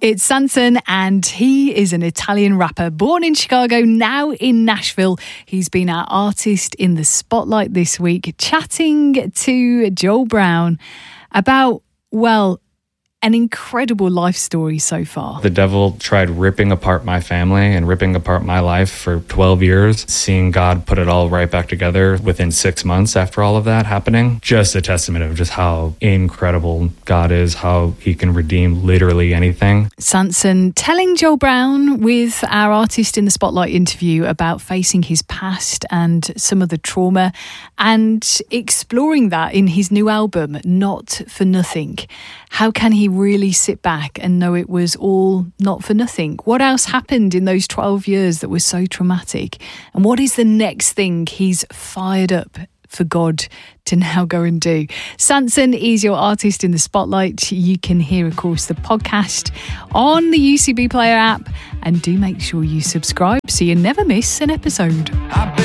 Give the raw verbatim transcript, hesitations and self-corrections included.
It's Sanson, and he is an Italian rapper born in Chicago, now in Nashville. He's been our artist in the spotlight this week, chatting to Joel Brown about, well, an incredible life story so far. The devil tried ripping apart my family and ripping apart my life for twelve years. Seeing God put it all right back together within six months after all of that happening. Just a testament of just how incredible God is, how he can redeem literally anything. Sanson telling Joel Brown with our Artist in the Spotlight interview about facing his past and some of the trauma, and exploring that in his new album, Not for Nothing. How can he really sit back and know it was all not for nothing? What else happened in those twelve years that was so traumatic? And what is the next thing he's fired up for God to now go and do? Sanson is your Artist in the Spotlight. You can hear, of course, the podcast on the U C B Player app. And do make sure you subscribe so you never miss an episode.